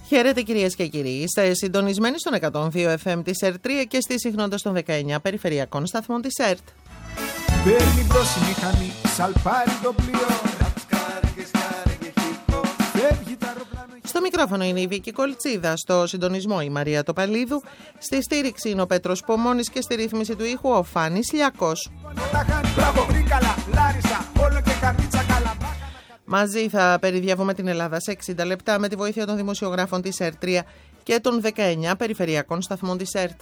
Χαίρετε κυρίες και κύριοι. Είστε συντονισμένοι στον 102 FM της ΕΡΤ 3 και στη συχνότητα των 19 περιφερειακών σταθμών της ΕΡΤ. Παίρνει μπρος η μηχανή, σαλπάρει το πλοίο. Στο μικρόφωνο είναι η Βίκη Κολτσίδα, στο συντονισμό η Μαρία Τοπαλίδου, στη στήριξη είναι ο Πέτρος Πομώνης και στη ρύθμιση του ήχου ο Φάνης Λιακός. Μαζί θα περιδιαβούμε την Ελλάδα σε 60 λεπτά με τη βοήθεια των δημοσιογράφων της ΕΡΤ 3 και των 19 περιφερειακών σταθμών της ΕΡΤ.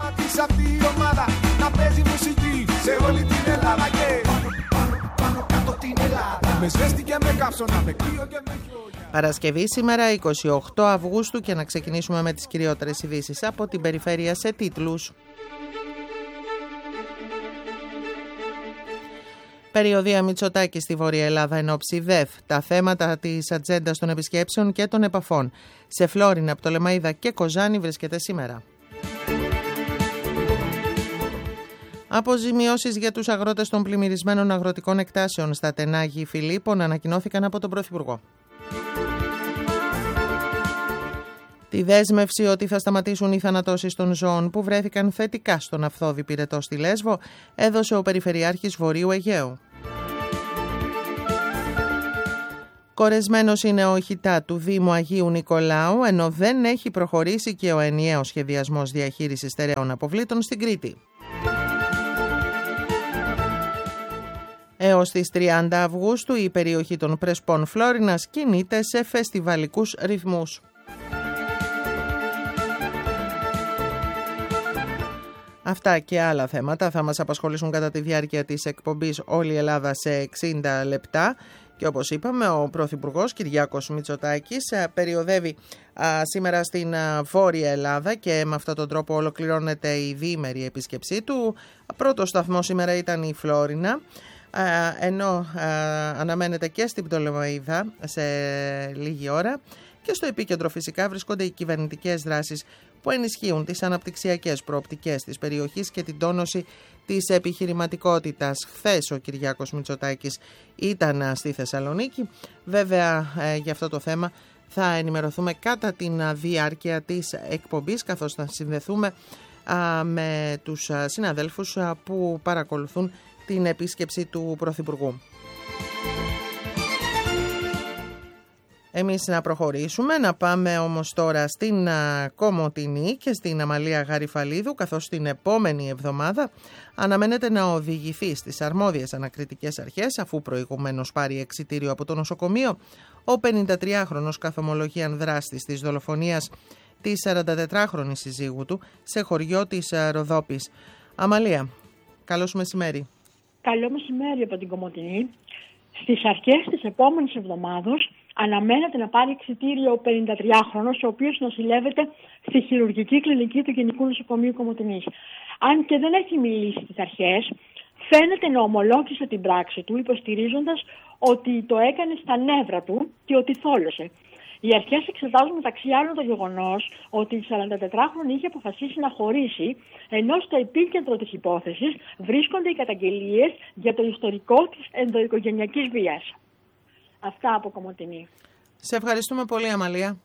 Παρασκευή σήμερα 28 Αυγούστου και να ξεκινήσουμε με τις κυριότερες ειδήσεις από την περιφέρεια σε τίτλους. Περιοδεία Μητσοτάκη στη Βόρεια Ελλάδα εν ώψη ΔΕΘ. Τα θέματα της ατζέντας των επισκέψεων και των επαφών. Σε Φλόρινα, Πτολεμαΐδα και Κοζάνη βρίσκεται σήμερα. Αποζημιώσεις για τους αγρότες των πλημμυρισμένων αγροτικών εκτάσεων στα Τενάγη Φιλίππων ανακοινώθηκαν από τον Πρωθυπουργό. Τη δέσμευση ότι θα σταματήσουν οι θανατώσεις των ζώων που βρέθηκαν θετικά στον Αυθώδη Πυρετό στη Λέσβο έδωσε ο Περιφερειάρχης Βορείου Αιγαίου. Κορεσμένος είναι ο ΧΙΤΑ του Δήμου Αγίου Νικολάου, ενώ δεν έχει προχωρήσει και ο ενιαίος σχεδιασμός διαχείρισης στερεών αποβλήτων στην Κρήτη. Έως τις 30 Αυγούστου η περιοχή των Πρεσπών Φλόρινας κινείται σε φεστιβαλικούς ρυθμούς. Αυτά και άλλα θέματα θα μας απασχολήσουν κατά τη διάρκεια της εκπομπής Όλη η Ελλάδα σε 60 λεπτά. Και όπως είπαμε, ο Πρωθυπουργός Κυριάκος Μητσοτάκης περιοδεύει σήμερα στην Βόρεια Ελλάδα και με αυτόν τον τρόπο ολοκληρώνεται η διήμερη επίσκεψή του. Πρώτος σταθμός σήμερα ήταν η Φλόρινα, ενώ αναμένεται και στην Πτολεμαΐδα σε λίγη ώρα. Και στο επίκεντρο φυσικά βρίσκονται οι κυβερνητικές δράσεις που ενισχύουν τις αναπτυξιακές προοπτικές της περιοχής και την τόνωση της επιχειρηματικότητας. Χθες ο Κυριάκος Μητσοτάκης ήταν στη Θεσσαλονίκη. Βέβαια για αυτό το θέμα θα ενημερωθούμε κατά την διάρκεια της εκπομπής, καθώς θα συνδεθούμε με τους συναδέλφους που παρακολουθούν την επίσκεψη του Πρωθυπουργού. Εμείς να προχωρήσουμε, να πάμε όμως τώρα στην Κομοτηνή και στην Αμαλία Γαριφαλίδου, καθώς την επόμενη εβδομάδα αναμένεται να οδηγηθεί στις αρμόδιες ανακριτικές αρχές, αφού προηγουμένως πάρει εξιτήριο από το νοσοκομείο, ο 53χρονος καθομολογίαν δράστης της δολοφονίας της 44χρονης συζύγου του σε χωριό της Ροδόπης. Αμαλία, καλώς μεσημέρι. Καλό μεσημέρι από την Κομοτηνή. Στις αρχές της επόμενης εβδομάδος αναμένεται να πάρει εξιτήριο ο 53χρονος, ο οποίος νοσηλεύεται στη χειρουργική κλινική του Γενικού Νοσοκομείου Κομοτηνής. Αν και δεν έχει μιλήσει στις αρχές, φαίνεται να ομολόγησε την πράξη του, υποστηρίζοντας ότι το έκανε στα νεύρα του και ότι θόλωσε. Οι αρχές εξετάζουν μεταξύ άλλων το γεγονός ότι η 44χρονη είχε αποφασίσει να χωρίσει, ενώ στο επίκεντρο της υπόθεσης βρίσκονται οι καταγγελίες για το ιστορικό της ενδοοικογενειακής βίας. Αυτά από Κομοτηνή. Σε ευχαριστούμε πολύ, Αμαλία.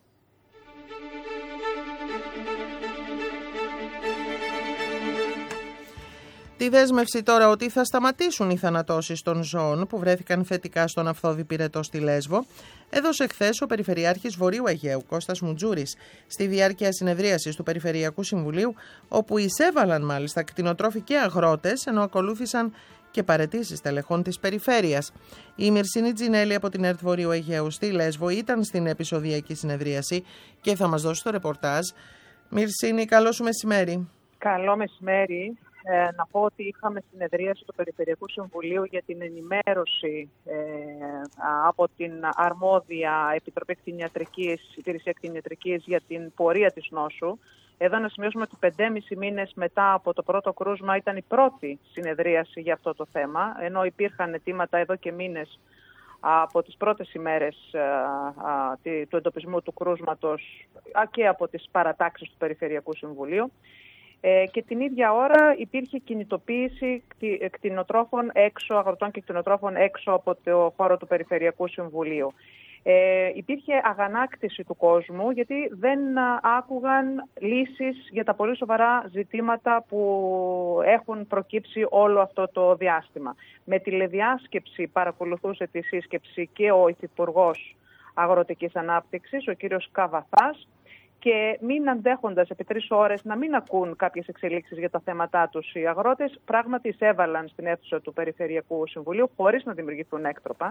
Τη δέσμευση τώρα ότι θα σταματήσουν οι θανατώσεις των ζώων που βρέθηκαν θετικά στον Αυθώδη Πυρετό στη Λέσβο έδωσε χθες ο Περιφερειάρχης Βορείου Αιγαίου Κώστας Μουτζούρης στη διάρκεια συνεδρίασης του Περιφερειακού Συμβουλίου, όπου εισέβαλαν μάλιστα κτηνοτρόφοι και αγρότες, ενώ ακολούθησαν και παραιτήσεις τελεχών της περιφέρειας. Η Μυρσίνη Τζινέλη από την ΕΡΤ Βορείου Αιγαίου στη Λέσβο ήταν στην επεισοδιακή συνεδρίαση και θα μας δώσει το ρεπορτάζ. Μυρσίνη, καλό σου μεσημέρι. Καλό μεσημέρι. Να πω ότι είχαμε συνεδρίαση του Περιφερειακού Συμβουλίου για την ενημέρωση από την αρμόδια Επιτροπή Υπηρεσία Κτηνιατρικής για την πορεία της νόσου. Εδώ να σημειώσουμε ότι 5,5 μήνες μετά από το πρώτο κρούσμα ήταν η πρώτη συνεδρίαση για αυτό το θέμα, ενώ υπήρχαν αιτήματα εδώ και μήνες από τις πρώτες ημέρες του εντοπισμού του κρούσματος και από τις παρατάξεις του Περιφερειακού Συμβουλίου. Και την ίδια ώρα υπήρχε κινητοποίηση κτηνοτρόφων έξω, αγροτών και κτηνοτρόφων έξω από το χώρο του Περιφερειακού Συμβουλίου. Υπήρχε αγανάκτηση του κόσμου γιατί δεν άκουγαν λύσεις για τα πολύ σοβαρά ζητήματα που έχουν προκύψει όλο αυτό το διάστημα. Με τηλεδιάσκεψη παρακολουθούσε τη σύσκεψη και ο Υφυπουργός Αγροτικής Ανάπτυξης, ο κύριος Καβαθάς, και μην αντέχοντας επί 3 ώρες να μην ακούν κάποιες εξελίξεις για τα θέματά τους οι αγρότες, πράγματι εισέβαλαν στην αίθουσα του Περιφερειακού Συμβουλίου χωρίς να δημιουργηθούν έκτροπα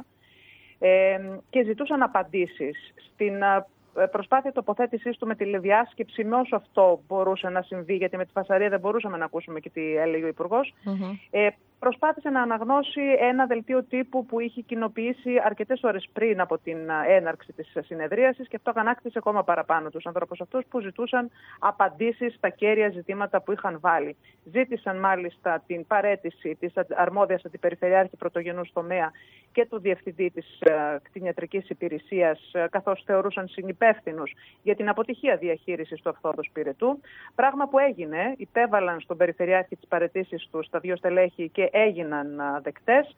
και ζητούσαν απαντήσεις. Στην προσπάθεια τοποθέτησής του με τηλεδιάσκεψη, με όσο αυτό μπορούσε να συμβεί, γιατί με τη φασαρία δεν μπορούσαμε να ακούσουμε και τι έλεγε ο Υπουργός, προσπάθησε να αναγνώσει ένα δελτίο τύπου που είχε κοινοποιήσει αρκετές ώρες πριν από την έναρξη της συνεδρίασης, και αυτό αγανάκτησε ακόμα παραπάνω τους ανθρώπους αυτούς που ζητούσαν απαντήσεις στα κέρια ζητήματα που είχαν βάλει. Ζήτησαν μάλιστα την παραίτηση της αρμόδιας αντιπεριφερειάρχη πρωτογενούς τομέα και του διευθυντή της κτηνιατρικής υπηρεσίας, καθώς θεωρούσαν συνυπεύθυνους για την αποτυχία διαχείρισης του αυθόδους πυρετού. Πράγμα που έγινε, υπέβαλαν στον περιφερειάρχη τις παραιτήσεις του στα 2 στελέχη και έγιναν δεκτές.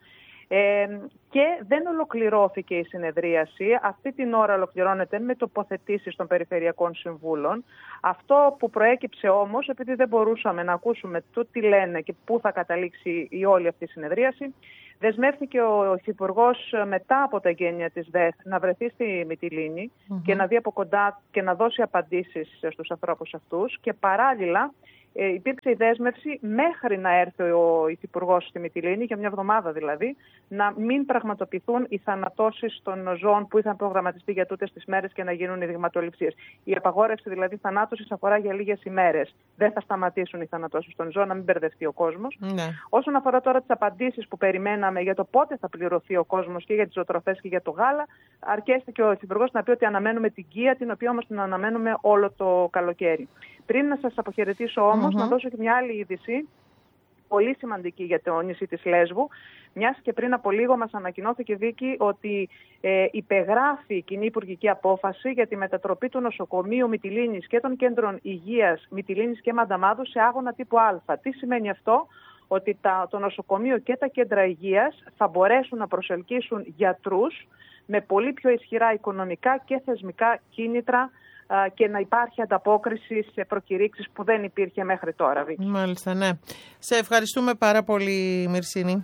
Και δεν ολοκληρώθηκε η συνεδρίαση. Αυτή την ώρα ολοκληρώνεται με τοποθετήσεις των Περιφερειακών Συμβούλων. Αυτό που προέκυψε όμως, επειδή δεν μπορούσαμε να ακούσουμε το τι λένε και πού θα καταλήξει η όλη αυτή η συνεδρίαση, δεσμεύτηκε ο Υφυπουργός μετά από τα εγγένεια της ΔΕΘ να βρεθεί στη Μυτιλήνη και να δει από κοντά και να δώσει απαντήσεις στους ανθρώπους αυτούς, και παράλληλα υπήρξε η δέσμευση μέχρι να έρθει ο Υφυπουργός στη Μυτιλήνη, για 1 εβδομάδα δηλαδή, να μην πραγματοποιηθούν οι θανατώσεις των ζώων που είχαν προγραμματιστεί για τούτες τις μέρες και να γίνουν οι δειγματοληψίες. Η απαγόρευση δηλαδή θανάτωσης αφορά για λίγες ημέρες. Δεν θα σταματήσουν οι θανατώσεις των ζώων, να μην μπερδευτεί ο κόσμος. Ναι. Όσον αφορά τώρα τις απαντήσεις που περιμέναμε για το πότε θα πληρωθεί ο κόσμος και για τις ζωοτροφές και για το γάλα, αρκέστηκε ο Υφυπουργός να πει ότι αναμένουμε την Κία, την οποία όμως την αναμένουμε όλο το καλοκαίρι. Πριν να σας αποχαιρετήσω όμως, να δώσω και μια άλλη είδηση, πολύ σημαντική για το νησί της Λέσβου, μιας και πριν από λίγο μας ανακοινώθηκε, Βίκη, ότι υπεγράφει κοινή υπουργική απόφαση για τη μετατροπή του νοσοκομείου Μυτιλήνης και των κέντρων υγείας Μυτιλήνης και Μανταμάδου σε άγωνα τύπου Α. Τι σημαίνει αυτό? Ότι το νοσοκομείο και τα κέντρα υγείας θα μπορέσουν να προσελκύσουν γιατρούς με πολύ πιο ισχυρά οικονομικά και θεσμικά κίνητρα και να υπάρχει ανταπόκριση σε προκηρύξεις που δεν υπήρχε μέχρι τώρα. Βίκη. Μάλιστα, ναι. Σε ευχαριστούμε πάρα πολύ, Μυρσίνη.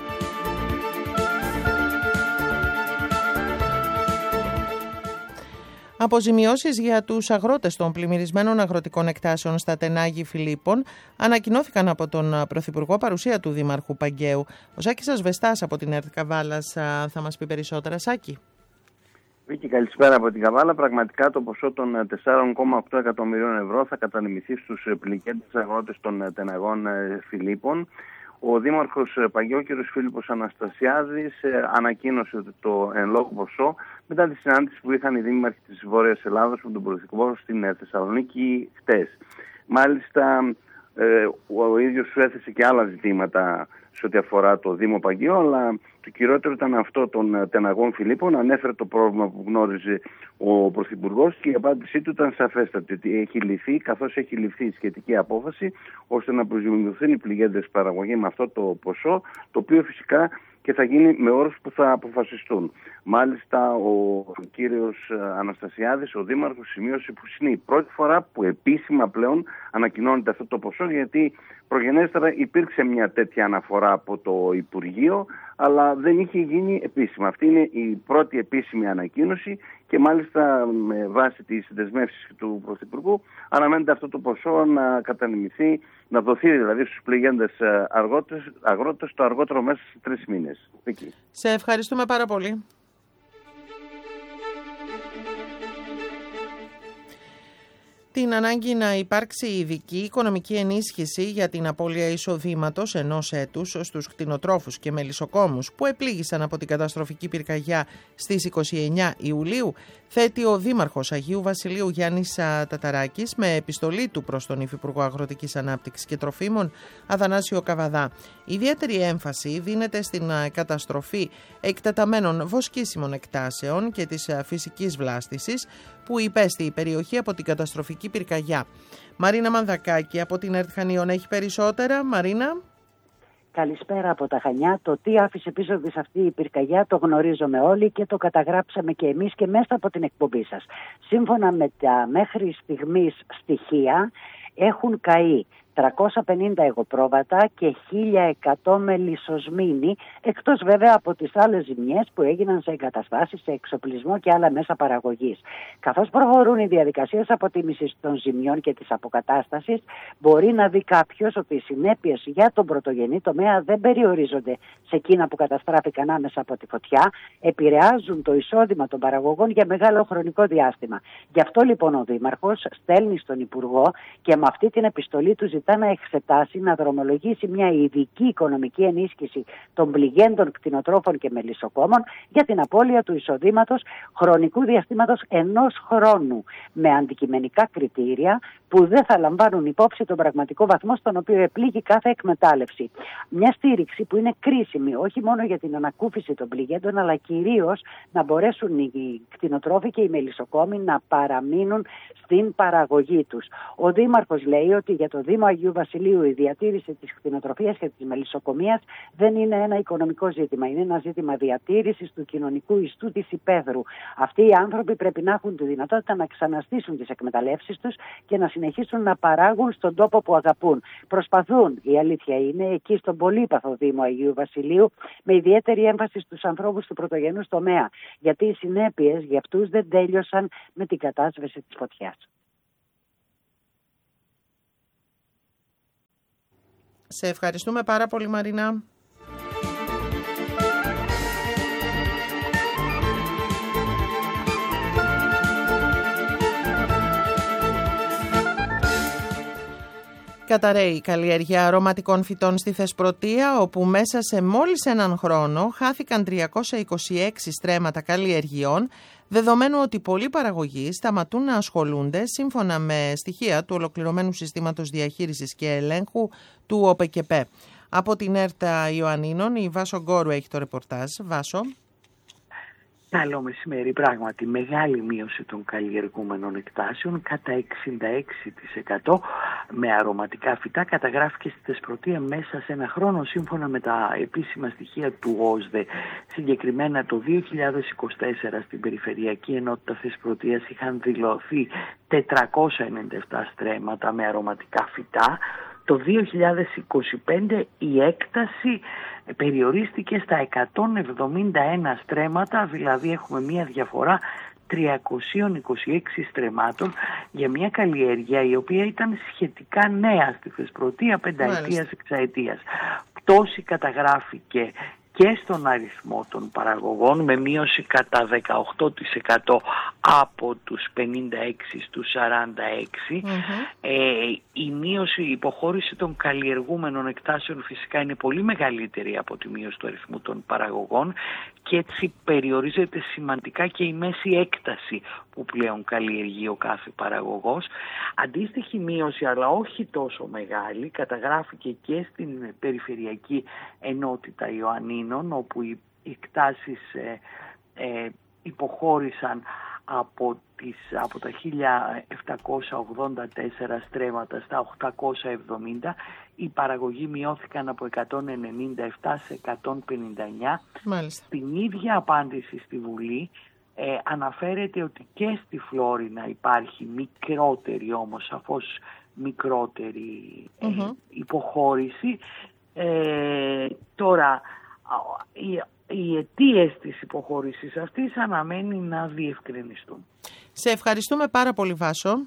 Αποζημιώσεις για τους αγρότες των πλημμυρισμένων αγροτικών εκτάσεων στα Τενάγη Φιλίππων ανακοινώθηκαν από τον Πρωθυπουργό, παρουσία του Δήμαρχου Παγκαίου. Ο Σάκης Ασβεστάς από την ΕΡΤ Καβάλας θα μας πει περισσότερα. Σάκη. Βίκη, καλησπέρα από την Καβάλα. Πραγματικά το ποσό των 4,8 εκατομμυρίων ευρώ θα κατανεμηθεί στους πληγέντες αγρότες των Τεναγών Φιλίππων. Ο Δήμαρχος Παγκαίου, κ. Φίλιππος Αναστασιάδης, ανακοίνωσε το εν λόγω ποσό μετά τη συνάντηση που είχαν οι δήμαρχοι της Βόρειας Ελλάδας με τον Πρωθυπουργό στην Θεσσαλονίκη χτες. Μάλιστα, ο ίδιος σου έθεσε και άλλα ζητήματα σε ό,τι αφορά το Δήμο Παγκαίου, αλλά το κυριότερο ήταν αυτό των Τεναγών Φιλίππων. Ανέφερε το πρόβλημα που γνώριζε ο Πρωθυπουργός και η απάντησή του ήταν σαφέστατη, ότι έχει ληφθεί, καθώς έχει ληφθεί η σχετική απόφαση, ώστε να αποζημιωθούν οι πληγέντες παραγωγή με αυτό το ποσό, το οποίο φυσικά και θα γίνει με όρους που θα αποφασιστούν. Μάλιστα, ο κύριος Αναστασιάδης, ο Δήμαρχος, σημείωσε που είναι η πρώτη φορά που επίσημα πλέον ανακοινώνεται αυτό το ποσό, γιατί προγενέστερα υπήρξε μια τέτοια αναφορά από το Υπουργείο, αλλά δεν είχε γίνει επίσημα. Αυτή είναι η πρώτη επίσημη ανακοίνωση και μάλιστα με βάση τις δεσμεύσεις του Πρωθυπουργού αναμένεται αυτό το ποσό να κατανεμηθεί, να δοθεί δηλαδή στους πληγέντες αγρότες το αργότερο μέσα σε 3 μήνες. Εκεί. Σε ευχαριστούμε πάρα πολύ. Την ανάγκη να υπάρξει ειδική οικονομική ενίσχυση για την απώλεια εισοδήματος ενός έτους στους κτηνοτρόφους και μελισσοκόμους που επλήγησαν από την καταστροφική πυρκαγιά στις 29 Ιουλίου, θέτει ο Δήμαρχος Αγίου Βασιλείου Γιάννης Ταταράκης με επιστολή του προς τον Υφυπουργό Αγροτικής Ανάπτυξης και Τροφίμων Αθανάσιο Καβαδά. Ιδιαίτερη έμφαση δίνεται στην καταστροφή εκτεταμένων βοσκήσιμων εκτάσεων και της φυσικής βλάστησης που υπέστη η περιοχή από την καταστροφική πυρκαγιά. Μαρίνα Μανδακάκη από την ΕΡΤ Χανίων έχει περισσότερα. Μαρίνα. Καλησπέρα από τα Χανιά. Το τι άφησε πίσω της αυτή η πυρκαγιά το γνωρίζουμε όλοι και το καταγράψαμε και εμείς και μέσα από την εκπομπή σας. Σύμφωνα με τα μέχρι στιγμής στοιχεία, έχουν καεί 350 εγωπρόβατα και 1.100 μελισσοσμήνοι, εκτός βέβαια από τις άλλες ζημιές που έγιναν σε εγκαταστάσεις, σε εξοπλισμό και άλλα μέσα παραγωγής. Καθώς προχωρούν οι διαδικασίες αποτίμησης των ζημιών και της αποκατάστασης, μπορεί να δει κάποιος ότι οι συνέπειες για τον πρωτογενή τομέα δεν περιορίζονται σε εκείνα που καταστράφηκαν άμεσα από τη φωτιά, επηρεάζουν το εισόδημα των παραγωγών για μεγάλο χρονικό διάστημα. Γι' αυτό λοιπόν ο Δήμαρχος στέλνει στον Υπουργό και με αυτή την επιστολή του ζητά να εξετάσει, να δρομολογήσει μια ειδική οικονομική ενίσχυση των πληγέντων κτηνοτρόφων και μελισσοκόμων για την απώλεια του εισοδήματος χρονικού διαστήματος 1 χρόνου, με αντικειμενικά κριτήρια που δεν θα λαμβάνουν υπόψη τον πραγματικό βαθμό στον οποίο επλήγει κάθε εκμετάλλευση. Μια στήριξη που είναι κρίσιμη όχι μόνο για την ανακούφιση των πληγέντων, αλλά κυρίως να μπορέσουν οι κτηνοτρόφοι και οι μελισσοκόμοι να παραμείνουν στην παραγωγή τους. Ο Δήμαρχος λέει ότι για το Δήμο Αγίου Βασιλείου η διατήρηση της κτηνοτροφίας και της μελισσοκομείας δεν είναι ένα οικονομικό ζήτημα, είναι ένα ζήτημα διατήρησης του κοινωνικού ιστού της υπαίθρου. Αυτοί οι άνθρωποι πρέπει να έχουν τη δυνατότητα να ξαναστήσουν τις εκμεταλλεύσεις τους και να συνεχίσουν να παράγουν στον τόπο που αγαπούν. Προσπαθούν, η αλήθεια είναι, εκεί στον πολύπαθο Δήμο Αγίου Βασιλείου, με ιδιαίτερη έμφαση στους ανθρώπους του πρωτογενούς τομέα, γιατί οι συνέπειες για αυτούς δεν τέλειωσαν με την κατάσβεση της φωτιάς. Σε ευχαριστούμε πάρα πολύ, Μαρίνα. Καταραίει η καλλιέργεια αρωματικών φυτών στη Θεσπρωτεία, όπου μέσα σε μόλις έναν χρόνο χάθηκαν 326 στρέμματα καλλιεργειών, δεδομένου ότι πολλοί παραγωγοί σταματούν να ασχολούνται σύμφωνα με στοιχεία του Ολοκληρωμένου Συστήματος Διαχείρισης και Ελέγχου του ΟΠΕΚΕΠΕ. Από την ΕΡΤΑ Ιωαννίνων, η Βάσο Γκόρου έχει το ρεπορτάζ. Βάσο. Καλό μεσημέρι. Πράγματι, μεγάλη μείωση των καλλιεργούμενων εκτάσεων, κατά 66% με αρωματικά φυτά, καταγράφηκε στη Θεσπρωτεία μέσα σε ένα χρόνο, σύμφωνα με τα επίσημα στοιχεία του ΟΣΔΕ. Συγκεκριμένα το 2024 στην Περιφερειακή Ενότητα Θεσπρωτείας είχαν δηλωθεί 497 στρέμματα με αρωματικά φυτά. Το 2025 η έκταση περιορίστηκε στα 171 στρέμματα, δηλαδή έχουμε μία διαφορά 326 στρεμμάτων για μια καλλιέργεια η οποία ήταν σχετικά νέα στη Θεσπρωτεία, πενταετίας, εξαετίας. Πτώση καταγράφηκε και στον αριθμό των παραγωγών, με μείωση κατά 18% από τους 56 στους 46. Η μείωση, η υποχώρηση των καλλιεργούμενων εκτάσεων φυσικά είναι πολύ μεγαλύτερη από τη μείωση του αριθμού των παραγωγών και έτσι περιορίζεται σημαντικά και η μέση έκταση που πλέον καλλιεργεί ο κάθε παραγωγός. Αντίστοιχη μείωση, αλλά όχι τόσο μεγάλη, καταγράφηκε και στην Περιφερειακή Ενότητα Ιωαννίνων, όπου οι εκτάσεις υποχώρησαν από τα 1784 στρέμματα στα 870, οι παραγωγοί μειώθηκαν από 197 σε 159. Μάλιστα. Στην ίδια απάντηση στη Βουλή αναφέρεται ότι και στη Φλόρινα υπάρχει μικρότερη, όμως σαφώς μικρότερη υποχώρηση. Τώρα, οι αιτίες της υποχώρησης αυτής αναμένει να διευκρινιστούν. Σε ευχαριστούμε πάρα πολύ, Βάσο.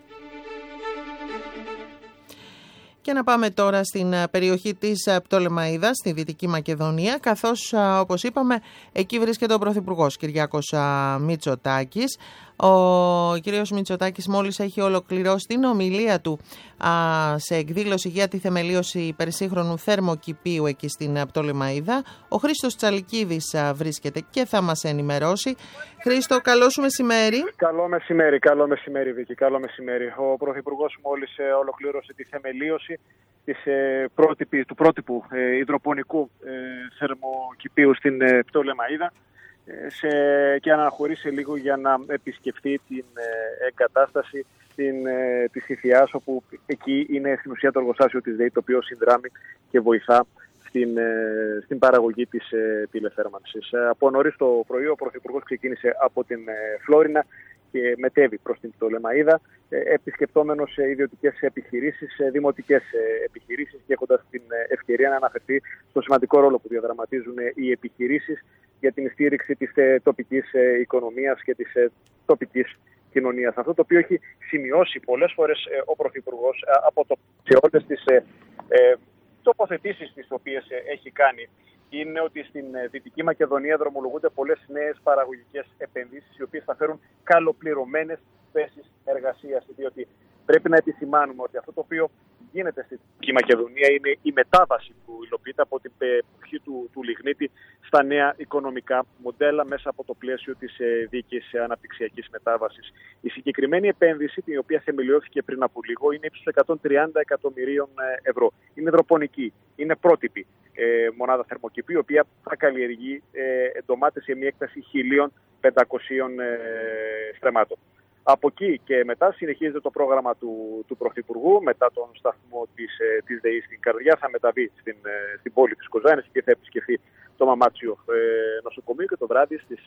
Και να πάμε τώρα στην περιοχή της Πτολεμαΐδας, στη Δυτική Μακεδονία, καθώς, όπως είπαμε, εκεί βρίσκεται ο Πρωθυπουργός Κυριάκος Μητσοτάκης. Ο κύριος Μητσοτάκης μόλις έχει ολοκληρώσει την ομιλία του σε εκδήλωση για τη θεμελίωση υπερσύγχρονου θερμοκηπίου εκεί στην Πτολεμαΐδα. Ο Χρήστος Τσαλικίδης βρίσκεται και θα μας ενημερώσει. Χρήστο, καλό σου μεσημέρι. Καλό μεσημέρι, Βίκη, καλό μεσημέρι. Ο Πρωθυπουργός μόλις ολοκλήρωσε τη θεμελίωση του πρότυπου υδροπονικού θερμοκηπίου στην Πτολεμαΐδα και αναχωρήσει λίγο για να επισκεφτεί την εγκατάσταση της Ιθιάς, όπου εκεί είναι στην ουσία το εργοστάσιο της ΔΕΗ, το οποίο συνδράμει και βοηθά στην παραγωγή της τηλεθέρμανσης. Από νωρίς το πρωί ο Πρωθυπουργός ξεκίνησε από την Φλόρινα και μετέβη προς την Πτολεμαΐδα, επισκεπτόμενος ιδιωτικές επιχειρήσεις, δημοτικές επιχειρήσεις και έχοντας την ευκαιρία να αναφερθεί στο σημαντικό ρόλο που διαδραματίζουν οι επιχειρήσεις για την στήριξη της τοπικής οικονομίας και της τοπικής κοινωνίας. Αυτό το οποίο έχει σημειώσει πολλές φορές ο Πρωθυπουργός σε όλες τις τοποθετήσεις τις οποίες έχει κάνει, είναι ότι στην Δυτική Μακεδονία δρομολογούνται πολλές νέες παραγωγικές επενδύσεις, οι οποίες θα φέρουν καλοπληρωμένες θέσεις εργασίας. Διότι πρέπει να επισημάνουμε ότι αυτό το οποίο γίνεται στη Δυτική Μακεδονία είναι η μετάβαση που υλοποιείται από την εποχή του Λιγνίτη στα νέα οικονομικά μοντέλα μέσα από το πλαίσιο της δίκης αναπτυξιακής μετάβασης. Η συγκεκριμένη επένδυση, την οποία θεμελιώθηκε πριν από λίγο, είναι ύψους 130 εκατομμυρίων ευρώ. Είναι υδροπονική, είναι πρότυπη μονάδα θερμοκηπίου, η οποία θα καλλιεργεί ντομάτες σε μια έκταση 1.500 στρεμμάτων. Από εκεί και μετά συνεχίζεται το πρόγραμμα του Πρωθυπουργού, μετά τον σταθμό της ΔΕΗ στην Καρδιά, θα μεταβεί στην πόλη της Κοζάνης και θα επισκεφθεί το Μαμάτσιο νοσοκομείο και το βράδυ στις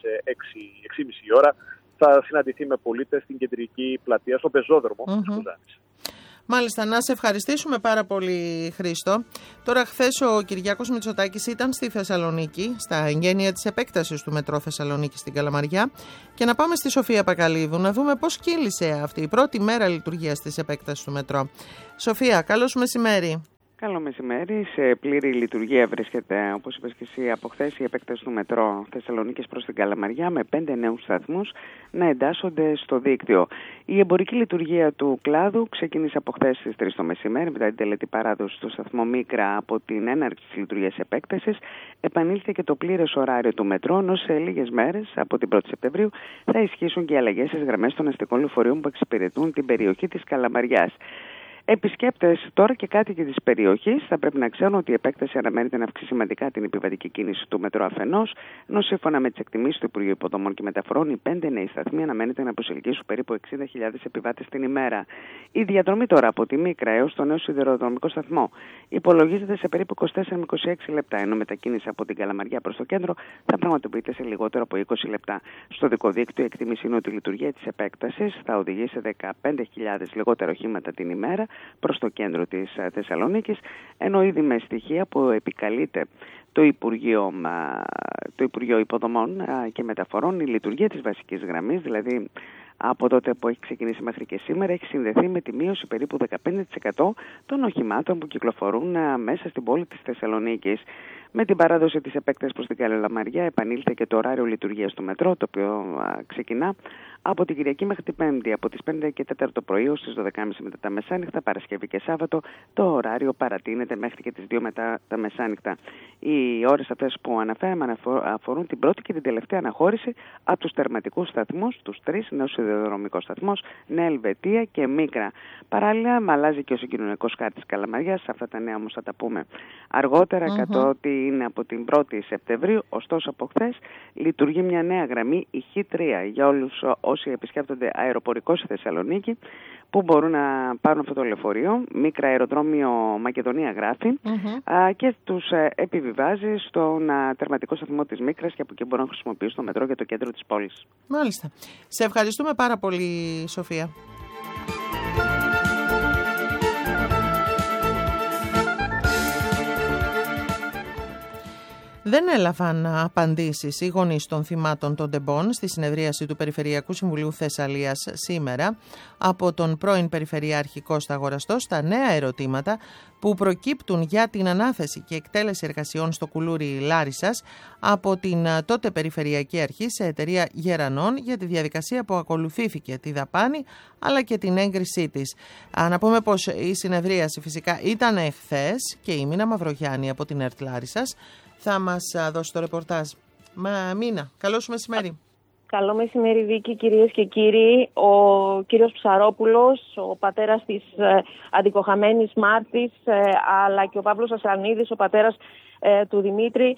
6.30 ώρα θα συναντηθεί με πολίτες στην κεντρική πλατεία, στον πεζόδρομο της Κοζάνης. Μάλιστα, να σε ευχαριστήσουμε πάρα πολύ, Χρήστο. Τώρα, χθες ο Κυριάκος Μητσοτάκης ήταν στη Θεσσαλονίκη, στα εγγένεια της επέκτασης του μετρό Θεσσαλονίκη στην Καλαμαριά. Και να πάμε στη Σοφία Πακαλίδου να δούμε πώς κύλησε αυτή η πρώτη μέρα λειτουργίας της επέκτασης του μετρό. Σοφία, καλώς μεσημέρι. Καλό μεσημέρι. Σε πλήρη λειτουργία βρίσκεται, όπως είπες και εσύ, από χθες η επέκταση του μετρό Θεσσαλονίκης προς την Καλαμαριά με 5 νέους σταθμούς να εντάσσονται στο δίκτυο. Η εμπορική λειτουργία του κλάδου ξεκίνησε από χθες στις 3 το μεσημέρι, μετά την τελετή παράδοση στο σταθμό Μίκρα από την έναρξη της λειτουργίας επέκτασης. Επανήλθε και το πλήρες ωράριο του μετρό, ενώ σε λίγες μέρες, από την 1η Σεπτεμβρίου, θα ισχύσουν και οι αλλαγές στις γραμμές των αστικών λεωφορείων που εξυπηρετούν την περιοχή της Καλαμαριάς. Επισκέπτες τώρα και κάτοικοι της περιοχής θα πρέπει να ξέρουν ότι η επέκταση αναμένεται να αυξήσει σημαντικά την επιβατική κίνηση του μετρό αφενός, ενώ σύμφωνα με τις εκτιμήσεις του Υπουργείου Υποδομών και Μεταφορών, οι 5 νέοι σταθμοί αναμένεται να προσελκύσουν περίπου 60.000 επιβάτες την ημέρα. Η διαδρομή τώρα από τη Μίκρα έως το νέο σιδηροδρομικό σταθμό υπολογίζεται σε περίπου 24 με 26 λεπτά, ενώ μετακίνηση από την Καλαμαριά προς το κέντρο θα πραγματοποιείται σε λιγότερο από 20 λεπτά. Στο δικό δίκτυο, η εκτίμηση είναι ότι η λειτουργία της επέκτασης θα οδηγήσει σε 15.000 λιγότερα οχήματα την ημέρα προς το κέντρο της Θεσσαλονίκης, ενώ ήδη με στοιχεία που επικαλείται το Υπουργείο Υποδομών και Μεταφορών, η λειτουργία της βασικής γραμμής, δηλαδή από τότε που έχει ξεκινήσει μέχρι και σήμερα, έχει συνδεθεί με τη μείωση περίπου 15% των οχημάτων που κυκλοφορούν μέσα στην πόλη της Θεσσαλονίκης. Με την παράδοση της επέκτασης προς την Καλαμαριά επανήλθε και το ωράριο λειτουργίας του μετρό, το οποίο ξεκινά από την Κυριακή μέχρι την Πέμπτη, από τις 5 και 4 το πρωί ως τις 12.30 μετά τα μεσάνυχτα, Παρασκευή και Σάββατο το ωράριο παρατείνεται μέχρι και τις 2 μετά τα μεσάνυχτα. Οι ώρες αυτές που αναφέραμε αφορούν την πρώτη και την τελευταία αναχώρηση από τους τερματικούς σταθμούς, τους 3, νέος σιδηροδρομικός σταθμός, Νέα Ελβετία και Μίκρα. Παράλληλα, αλλάζει και ο συγκοινωνικός χάρτης Καλαμαριάς, αυτά τα νέα όμως θα τα πούμε αργότερα, καθότι είναι από την 1η Σεπτεμβρίου, ωστόσο από χθες λειτουργεί μια νέα γραμμή, η Χ3, για όλους όσοι επισκέπτονται αεροπορικό στη Θεσσαλονίκη, που μπορούν να πάρουν αυτό το λεωφορείο, Μίκρα αεροδρόμιο Μακεδονία γράφει, και τους επιβιβάζει στον τερματικό σταθμό της Μίκρας και από εκεί μπορούν να χρησιμοποιήσουν το μετρό για το κέντρο της πόλης. Μάλιστα. Σε ευχαριστούμε πάρα πολύ, Σοφία. Δεν έλαβαν απαντήσεις οι γονείς των θυμάτων των τεμπών στη συνεδρίαση του Περιφερειακού Συμβουλίου Θεσσαλίας σήμερα από τον πρώην Περιφερειάρχη Κώστα Αγοραστό στα νέα ερωτήματα που προκύπτουν για την ανάθεση και εκτέλεση εργασιών στο κουλούρι Λάρισσας από την τότε Περιφερειακή Αρχή σε εταιρεία Γερανών για τη διαδικασία που ακολουθήθηκε, τη δαπάνη αλλά και την έγκρισή της. Να πούμε πως η συνεδρίαση φυσικά ήταν εχθές και η Μίνα Μαυρογιάννη από την ΕΡΤ Λάρισσας θα μας δώσει το ρεπορτάζ. Μίνα, καλό σου μεσημέρι. Καλό μεσημέρι, Βίκη, κυρίες και κύριοι. Ο κύριος Ψαρόπουλος, ο πατέρας της αντικοχαμένης Μάρτης, αλλά και ο Παύλος Ασανίδης, ο πατέρας του Δημήτρη,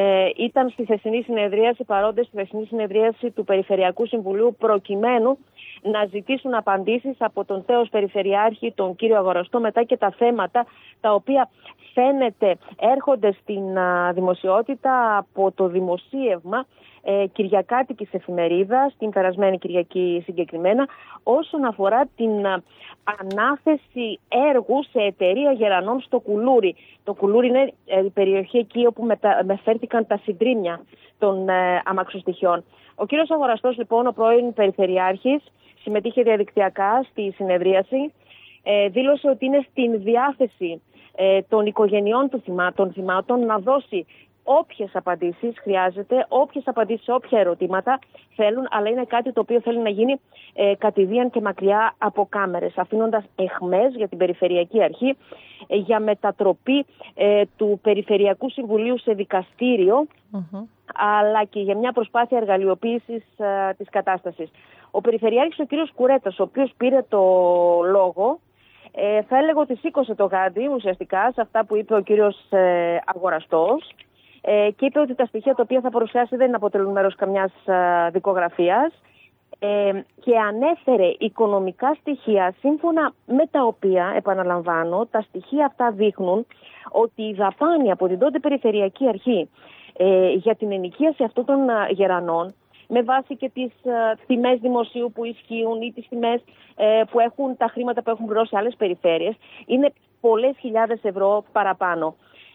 ήταν στη χθεσινή συνεδρίαση, παρόντες στη χθεσινή συνεδρίαση του Περιφερειακού Συμβουλίου, προκειμένου να ζητήσουν απαντήσεις από τον τέος Περιφερειάρχη, τον κύριο Αγοραστό, μετά και τα θέματα τα οποία φαίνεται έρχονται στην δημοσιότητα από το δημοσίευμα κυριακάτικης εφημερίδας, την περασμένη Κυριακή συγκεκριμένα, όσον αφορά την ανάθεση έργου σε εταιρεία γερανών στο Κουλούρι. Το Κουλούρι είναι η περιοχή εκεί όπου μεταφέρθηκαν τα συντρίμμια των αμαξοστοιχειών. Ο κύριος Αγοραστός, λοιπόν, ο πρώην Περιφερειάρχης, συμμετείχε διαδικτυακά στη συνεδρίαση, δήλωσε ότι είναι στην διάθεση των οικογενειών των θυμάτων να δώσει όποιες απαντήσεις χρειάζεται, όποιες απαντήσεις, όποια ερωτήματα θέλουν, αλλά είναι κάτι το οποίο θέλει να γίνει κατηδίαν και μακριά από κάμερες, αφήνοντας εχμές για την Περιφερειακή Αρχή για μετατροπή του Περιφερειακού Συμβουλίου σε δικαστήριο, αλλά και για μια προσπάθεια εργαλειοποίησης της κατάστασης. Ο Περιφερειάρχης, ο κύριος Κουρέτας, ο οποίος πήρε το λόγο, θα έλεγα ότι σήκωσε το γάντι ουσιαστικά σε αυτά που είπε ο κύριος Αγοραστός, και είπε ότι τα στοιχεία τα οποία θα παρουσιάσει δεν αποτελούν μέρος καμιάς δικογραφίας, και ανέφερε οικονομικά στοιχεία σύμφωνα με τα οποία, επαναλαμβάνω, τα στοιχεία αυτά δείχνουν ότι η δαπάνη από την τότε Περιφερειακή Αρχή για την ενοικίαση αυτών των γερανών, με βάση και τις τιμές δημοσίου που ισχύουν ή τις τιμές που έχουν, τα χρήματα που έχουν πληρώσει άλλες περιφέρειες, είναι πολλές χιλιάδες ευρώ παραπάνω.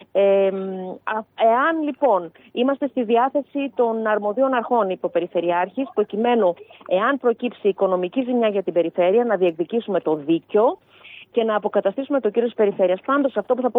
Εάν λοιπόν είμαστε στη διάθεση των αρμοδίων αρχών, είπε ο Περιφερειάρχης, προκειμένου, εάν προκύψει οικονομική ζημιά για την περιφέρεια, να διεκδικήσουμε το δίκαιο και να αποκαταστήσουμε το κύρος της περιφέρειας. Πάντως αυτό που θα πω